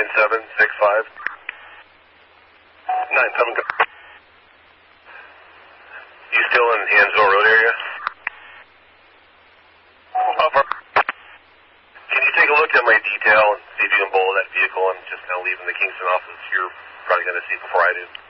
9765. 97. You still in Hansville Road area? Can you take a look at my detail and see if you can bowl that vehicle and just kind of leaving the Kingston office? You're probably going to see before I do.